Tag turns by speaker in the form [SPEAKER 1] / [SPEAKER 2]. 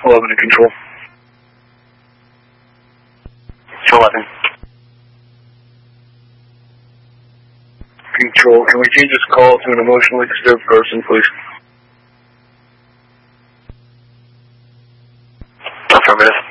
[SPEAKER 1] 11 to control.
[SPEAKER 2] 11.
[SPEAKER 1] Control, can we change this call to an emotionally disturbed person, please?
[SPEAKER 2] Affirmative.